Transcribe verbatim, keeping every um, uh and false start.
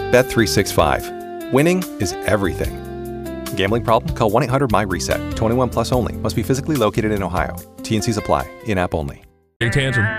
Bet three sixty-five. Winning is everything. Gambling problem? Call one eight hundred my reset. twenty-one plus only. Must be physically located in Ohio. T and Cs apply. In-app only. Tangent.